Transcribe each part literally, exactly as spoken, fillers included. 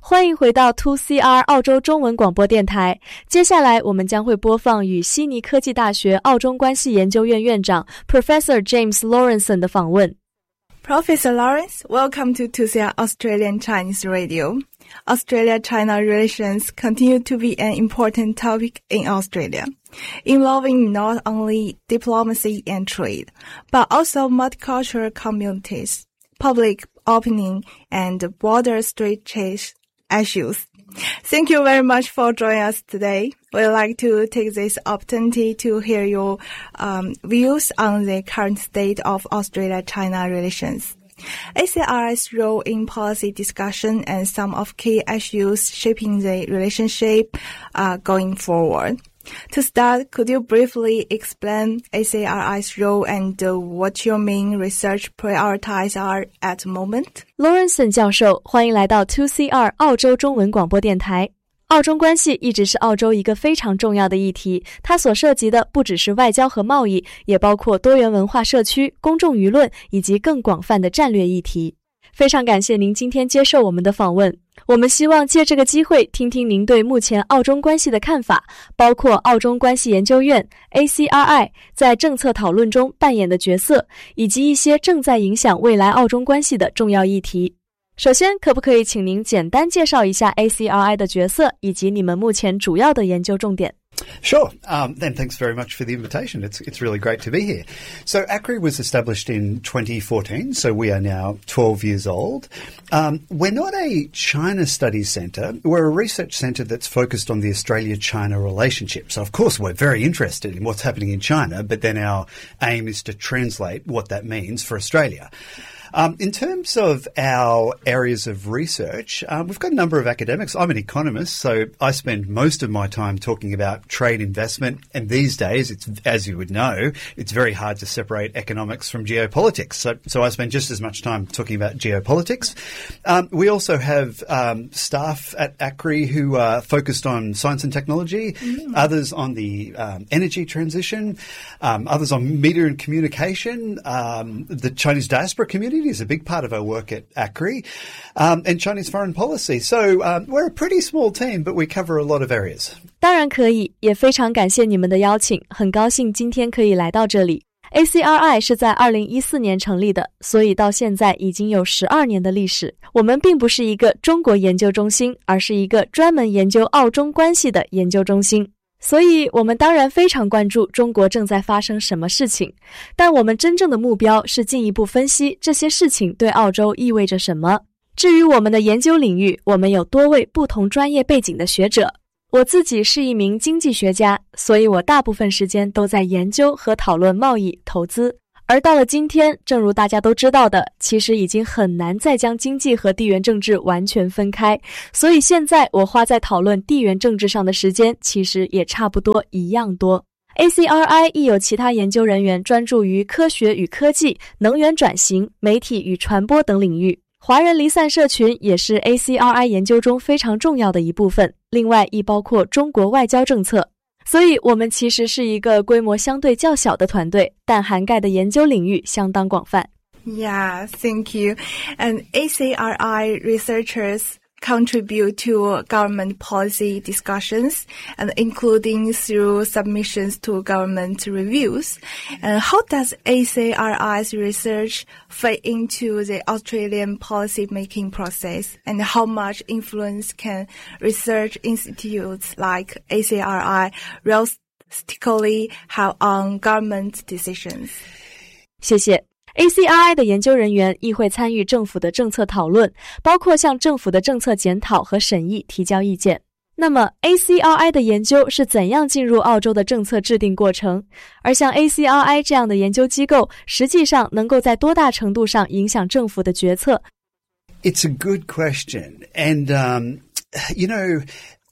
欢迎回到 two C R 澳洲中文广播电台。接下来我们将会播放与悉尼科技大学澳中关系研究院院长 Professor James Lawrenson 的访问。 Professor Lawrence, welcome to two C R Australian Chinese Radio. Australia-China relations continue to be an important topic in Australia, involving not only diplomacy and trade, but also multicultural communities, public opinion, and broader strategic issues. Thank you very much for joining us today. We'd like to take this opportunity to hear your um, views on the current state of Australia-China relations. A C R I's role in policy discussion and some of key issues shaping the relationship uh, going forward. To start, could you briefly explain A C R I's role and uh, what your main research priorities are at the moment? Lawrenson 教授，欢迎来到 two C R 澳洲中文广播电台。澳中关系一直是澳洲一个非常重要的议题，它所涉及的不只是外交和贸易，也包括多元文化社区、公众舆论以及更广泛的战略议题。非常感谢您今天接受我们的访问，我们希望借这个机会听听您对目前澳中关系的看法，包括澳中关系研究院 A C R I 在政策讨论中扮演的角色，以及一些正在影响未来澳中关系的重要议题。首先，可不可以请您简单介绍一下 A C R I 的角色，以及你们目前主要的研究重点 ？Sure. Um, then thanks very much for the invitation. It's it's really great to be here. So A C R I was established in twenty fourteen, so we are now twelve years old. Um, we're not a China studies centre. We're a research centre that's focused on the Australia-China relationship. So, of course, we're very interested in what's happening in China, but then our aim is to translate what that means for Australia. Um, in terms of our areas of research, um, we've got a number of academics. I'm an economist, so I spend most of my time talking about trade investment. And these days, it's, as you would know, it's very hard to separate economics from geopolitics. So, so I spend just as much time talking about geopolitics. Um, we also have um, staff at A C R I who are focused on science and technology, mm. others on the um, energy transition, um, others on media and communication, um, the Chinese diaspora community is a big part of our work at A C R I, um, and Chinese foreign policy. So um, we're a pretty small team, but we cover a lot of areas. 当然可以，也非常感谢你们的邀请，很高兴今天可以来到这里。A C R I 是在二零一四年成立的，所以到现在已经有十二年的历史。我们并不是一个中国研究中心，而是一个专门研究澳中关系的研究中心。所以我们当然非常关注中国正在发生什么事情，但我们真正的目标是进一步分析这些事情对澳洲意味着什么。至于我们的研究领域，我们有多位不同专业背景的学者。我自己是一名经济学家，所以我大部分时间都在研究和讨论贸易、投资。而到了今天，正如大家都知道的，其实已经很难再将经济和地缘政治完全分开，所以现在我花在讨论地缘政治上的时间其实也差不多一样多。A C R I 亦有其他研究人员专注于科学与科技、能源转型、媒体与传播等领域。华人离散社群也是 A C R I 研究中非常重要的一部分，另外亦包括中国外交政策。所以我们其实是一个规模相对较小的团队，但涵盖的研究领域相当广泛。 Yeah, thank you. And A C R I researchers contribute to government policy discussions, and including through submissions to government reviews. And how does A C R I's research fit into the Australian policy-making process? And how much influence can research institutes like A C R I realistically have on government decisions? 谢谢。A C R I 的研究人员亦会参与政府的政策讨论，包括向政府的政策检讨和审议提交意见。那么 A C R I 的研究是怎样进入澳洲的政策制定过程？而像 A C R I 这样的研究机构，实际上能够在多大程度上影响政府的决策？ It's a good question. And, um, you know,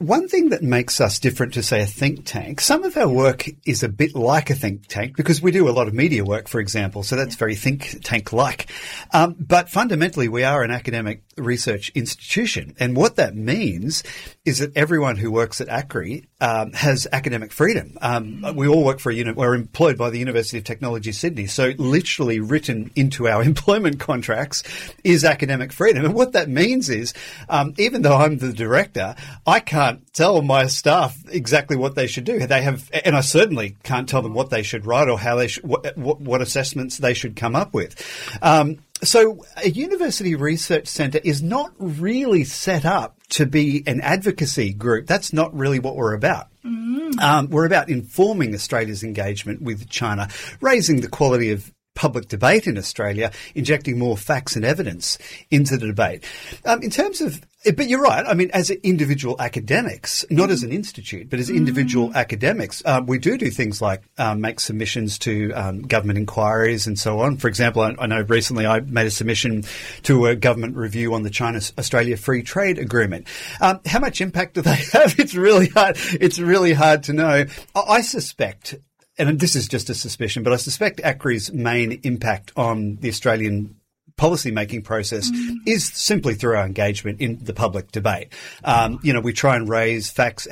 one thing that makes us different to, say, a think tank, some of our work is a bit like a think tank because we do a lot of media work, for example, so that's very think tank-like. Um, but fundamentally, we are an academic research institution. And what that means is that everyone who works at ACRI um, has academic freedom. Um, we all work for a uni- we're employed by the University of Technology, Sydney. So literally written into our employment contracts is academic freedom. And what that means is, um, even though I'm the director, I can't tell my staff exactly what they should do. They have, and I certainly can't tell them what they should write or how they should, what, what, what assessments they should come up with. Um, so a university research centre is not really set up to be an advocacy group. That's not really what we're about. Mm. Um, we're about informing Australia's engagement with China, raising the quality of public debate in Australia, injecting more facts and evidence into the debate. Um, in terms of, but you're right. I mean, as individual academics, not as an institute, but as individual mm. academics, um, we do do things like um, make submissions to um, government inquiries and so on. For example, I, I know recently I made a submission to a government review on the China-Australia Free Trade Agreement. Um, how much impact do they have? It's really hard. It's really hard to know. I, I suspect, and this is just a suspicion, but I suspect ACRI's main impact on the Australian policy-making process mm. is simply through our engagement in the public debate. Um, you know, we try and raise facts